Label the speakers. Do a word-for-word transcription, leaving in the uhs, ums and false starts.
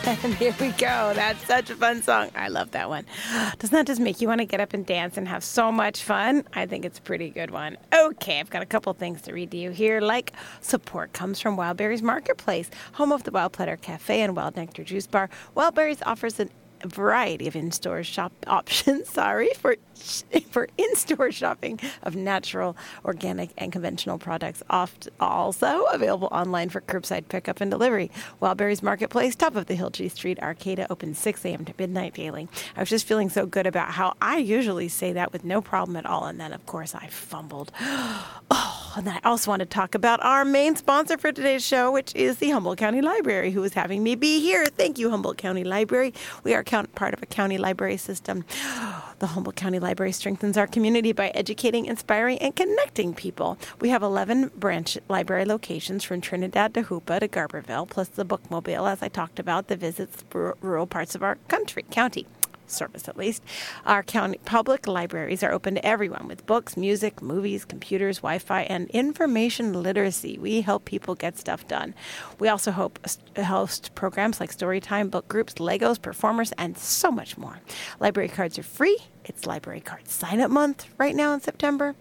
Speaker 1: And here we go. That's such a fun song. I love that one. Doesn't that just make you want to get up and dance and have so much fun? I think it's a pretty good one. Okay, I've got a couple things to read to you here. Like, support comes from Wildberries Marketplace, home of the Wild Platter Cafe and Wild Nectar Juice Bar. Wildberries offers an a variety of in-store shop options, sorry, for for in-store shopping of natural, organic, and conventional products, oft also available online for curbside pickup and delivery. Wildberries Marketplace, top of the Hill G Street Arcata, open six a.m. to midnight daily. I was just feeling so good about how I usually say that with no problem at all, and then, of course, I fumbled. Oh, and then I also want to talk about our main sponsor for today's show, which is the Humboldt County Library, who is having me be here. Thank you, Humboldt County Library. We are count, part of a county library system. The Humboldt County Library strengthens our community by educating, inspiring, and connecting people. We have eleven branch library locations from Trinidad to Hoopa to Garberville, plus the Bookmobile, as I talked about, that visits rural parts of our country, county. Service at least. Our county public libraries are open to everyone with books, music, movies, computers, Wi-Fi, and information literacy. We help people get stuff done. We also hope, host programs like Storytime, book groups, Legos, performers, and so much more. Library cards are free. It's Library Card Sign-Up Month right now in September.